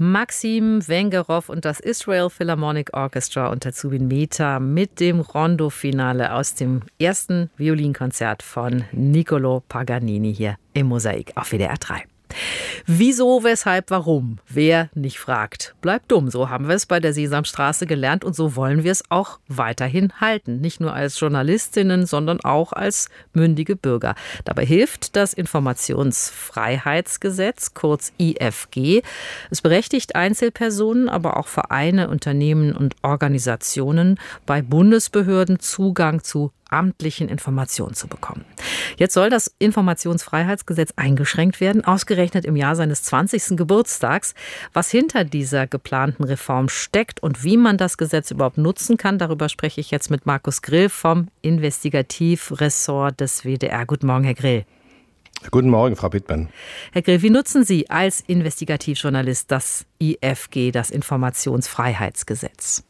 Maxim Vengerov und das Israel Philharmonic Orchestra unter Zubin Mehta mit dem Rondo-Finale aus dem ersten Violinkonzert von Niccolò Paganini hier im Mosaik auf WDR 3. Wieso, weshalb, warum? Wer nicht fragt, bleibt dumm. So haben wir es bei der Sesamstraße gelernt und so wollen wir es auch weiterhin halten. Nicht nur als Journalistinnen, sondern auch als mündige Bürger. Dabei hilft das Informationsfreiheitsgesetz, kurz IFG. Es berechtigt Einzelpersonen, aber auch Vereine, Unternehmen und Organisationen bei Bundesbehörden Zugang zu amtlichen Informationen zu bekommen. Jetzt soll das Informationsfreiheitsgesetz eingeschränkt werden, ausgerechnet im Jahr seines 20. Geburtstags. Was hinter dieser geplanten Reform steckt und wie man das Gesetz überhaupt nutzen kann, darüber spreche ich jetzt mit Markus Grill vom Investigativressort des WDR. Guten Morgen, Herr Grill. Guten Morgen, Frau Bittmann. Herr Grill, wie nutzen Sie als Investigativjournalist das IFG, das Informationsfreiheitsgesetz?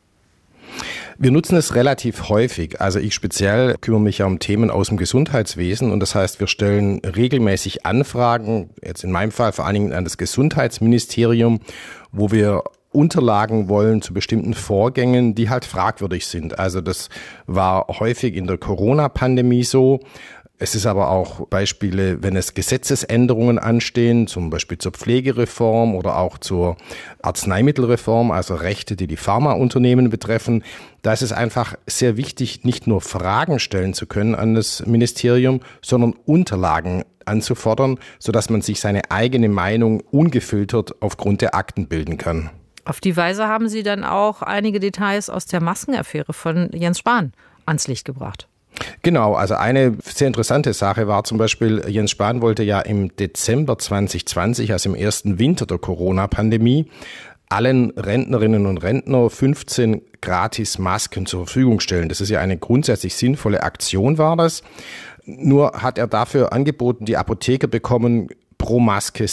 Wir nutzen es relativ häufig. Also ich speziell kümmere mich ja um Themen aus dem Gesundheitswesen und das heißt, wir stellen regelmäßig Anfragen, jetzt in meinem Fall vor allen Dingen an das Gesundheitsministerium, wo wir Unterlagen wollen zu bestimmten Vorgängen, die halt fragwürdig sind. Also das war häufig in der Corona-Pandemie so. Es ist aber auch Beispiele, wenn es Gesetzesänderungen anstehen, zum Beispiel zur Pflegereform oder auch zur Arzneimittelreform, also Rechte, die die Pharmaunternehmen betreffen. Da ist es einfach sehr wichtig, nicht nur Fragen stellen zu können an das Ministerium, sondern Unterlagen anzufordern, sodass man sich seine eigene Meinung ungefiltert aufgrund der Akten bilden kann. Auf die Weise haben Sie dann auch einige Details aus der Maskenaffäre von Jens Spahn ans Licht gebracht. Genau, also eine sehr interessante Sache war zum Beispiel, Jens Spahn wollte ja im Dezember 2020, also im ersten Winter der Corona-Pandemie, allen Rentnerinnen und Rentner 15 gratis Masken zur Verfügung stellen. Das ist ja eine grundsätzlich sinnvolle Aktion, war das. Nur hat er dafür angeboten, die Apotheker bekommen pro Maske